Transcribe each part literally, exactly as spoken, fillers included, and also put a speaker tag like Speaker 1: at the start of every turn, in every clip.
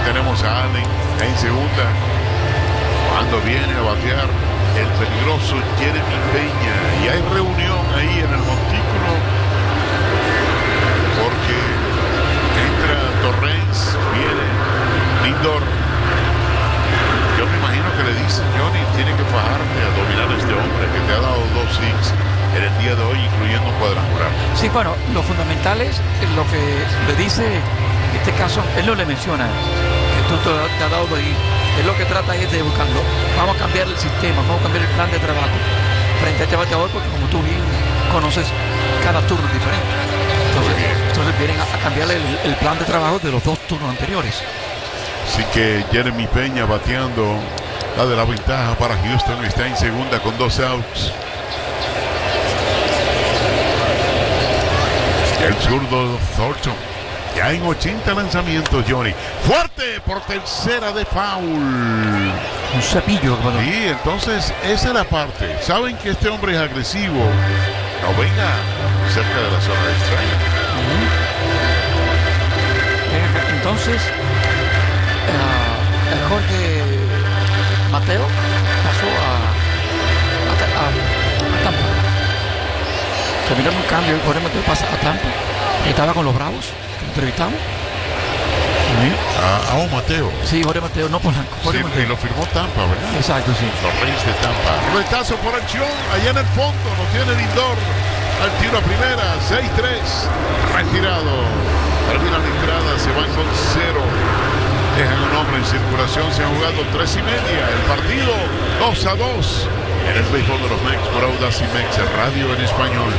Speaker 1: tenemos a Allen en segunda. Cuando viene a batear el peligroso Jeremy Peña. Y hay reunión ahí en el montículo porque entra Torrens, viene Lindor. Yo me imagino que le dice Johnny, tiene que fajarte a dominar a este hombre que te ha dado dos hits en el día de hoy, incluyendo un cuadrangular.
Speaker 2: Sí, bueno, lo fundamental es lo que le dice, en este caso, él no le menciona que tú te, te has dado dos hits. Él lo que trata es de buscarlo. Vamos a cambiar el sistema, vamos a cambiar el plan de trabajo frente a este bateador, porque como tú bien conoces, cada turno es diferente. Entonces, entonces vienen a, a cambiarle el, el plan de trabajo de los dos turnos anteriores.
Speaker 1: Así que Jeremy Peña bateando, la de la ventaja para Houston, está en segunda con dos outs. El zurdo Thornton, ya en ochenta lanzamientos, Johnny. Fuerte por tercera de foul.
Speaker 2: Un cepillo. Bueno.
Speaker 1: Sí, entonces esa es la parte. Saben que este hombre es agresivo. No venga cerca de la zona de strike.
Speaker 2: Uh-huh. Entonces, uh, el Jorge Mateo pasó a, a, a, a Tampa. Terminó un cambio. El Jorge Mateo pasa a Tampa. Estaba con los Bravos, que entrevistamos.
Speaker 1: Sí. A, a un Mateo.
Speaker 2: Sí, Jorge Mateo, no Polanco. Jorge
Speaker 1: Sí,
Speaker 2: Mateo.
Speaker 1: y lo firmó Tampa, ¿verdad?
Speaker 2: Exacto, sí.
Speaker 1: Los Reyes de Tampa. Retazo por acción, allá en el fondo, lo tiene Lindor. Al tiro a primera, seis tres. Retirado. Termina la entrada, se van con cero. Dejan un hombre en circulación, se han jugado tres y media. El partido dos a dos. En el béisbol de los Mex, por Audacy Mex, radio en español.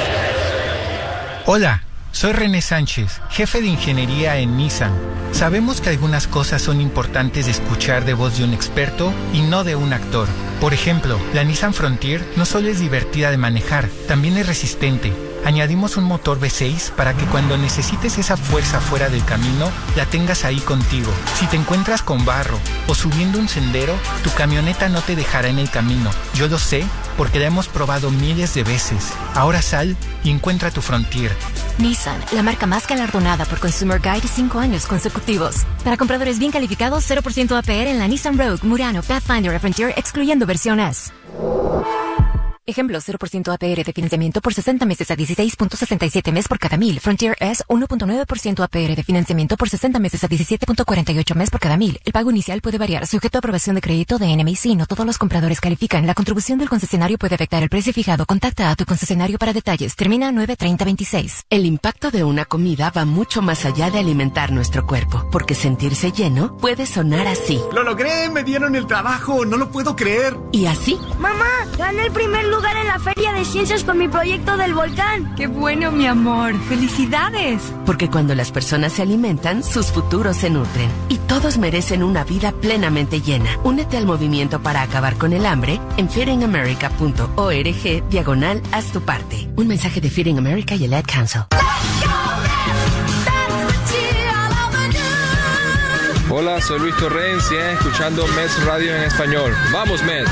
Speaker 3: Hola. Soy René Sánchez, jefe de ingeniería en Nissan. Sabemos que algunas cosas son importantes de escuchar de voz de un experto y no de un actor. Por ejemplo, la Nissan Frontier no solo es divertida de manejar, también es resistente. Añadimos un motor V seis para que cuando necesites esa fuerza fuera del camino, la tengas ahí contigo. Si te encuentras con barro o subiendo un sendero, tu camioneta no te dejará en el camino. Yo lo sé porque la hemos probado miles de veces. Ahora sal y encuentra tu Frontier.
Speaker 4: Nissan, la marca más galardonada por Consumer Guide cinco años consecutivos. Para compradores bien calificados, cero por ciento A P R en la Nissan Rogue, Murano, Pathfinder y Frontier, excluyendo versión S. Ejemplo, cero por ciento A P R de financiamiento por sesenta meses a dieciséis punto sesenta y siete mes por cada mil. Frontier S, uno punto nueve por ciento A P R de financiamiento por sesenta meses a diecisiete punto cuarenta y ocho mes por cada mil. El pago inicial puede variar, sujeto a aprobación de crédito de N M I C. No todos los compradores califican. La contribución del concesionario puede afectar el precio fijado. Contacta a tu concesionario para detalles. Termina nueve treinta veintiséis.
Speaker 5: El impacto de una comida va mucho más allá de alimentar nuestro cuerpo, porque sentirse lleno puede sonar así.
Speaker 6: ¡Lo logré! ¡Me dieron el trabajo! ¡No lo puedo creer!
Speaker 5: Y así.
Speaker 7: ¡Mamá! ¡Gané el primer lugar en la Feria de Ciencias con mi proyecto del volcán!
Speaker 8: ¡Qué bueno, mi amor! ¡Felicidades!
Speaker 5: Porque cuando las personas se alimentan, sus futuros se nutren. Y todos merecen una vida plenamente llena. Únete al movimiento para acabar con el hambre en feeding america punto org diagonal haz tu parte. Un mensaje de Feeding America y el Ad Council.
Speaker 9: Hola, soy Luis Torrens y eh, escuchando Mets Radio en español. ¡Vamos, Mets!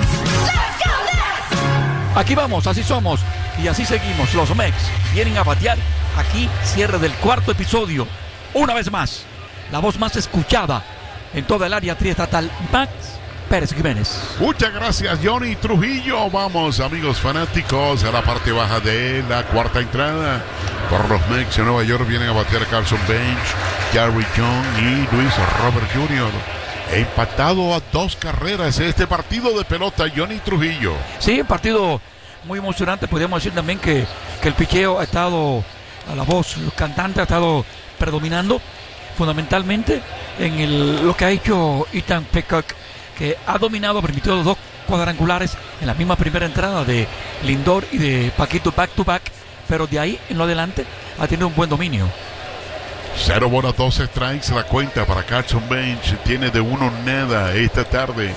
Speaker 2: Aquí vamos, así somos y así seguimos. Los Mex vienen a batear. Aquí cierre del cuarto episodio. Una vez más, la voz más escuchada en toda el área triestatal, Max Pérez Jiménez.
Speaker 1: Muchas gracias, Johnny Trujillo. Vamos, amigos fanáticos, a la parte baja de la cuarta entrada. Por los Mex en Nueva York vienen a batear Carson Bench, Gary Young y Luis Robert junior Empatado a dos carreras este partido de pelota, Johnny Trujillo.
Speaker 2: Sí, un partido muy emocionante. Podríamos decir también que, que el picheo ha estado, a la voz cantante ha estado predominando fundamentalmente en el, lo que ha hecho Ethan Peacock, que ha dominado, ha permitido dos cuadrangulares en la misma primera entrada de Lindor y de Paquito back to back, pero de ahí en lo adelante ha tenido un buen dominio.
Speaker 1: Cero bolas, dos strikes, la cuenta para Carson Bench. Tiene de uno nada esta tarde.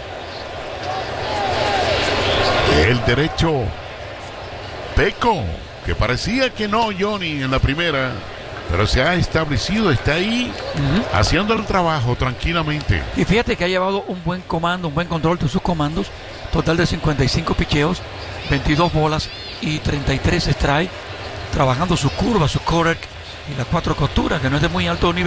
Speaker 1: El derecho, Peco, que parecía que no, Johnny, en la primera, pero se ha establecido, está ahí, uh-huh. haciendo el trabajo tranquilamente.
Speaker 2: Y fíjate que ha llevado un buen comando, un buen control de sus comandos. Total de cincuenta y cinco picheos, veintidós bolas y treinta y tres strikes, trabajando su curva, su correct y las cuatro costuras, que no es de muy alto nivel.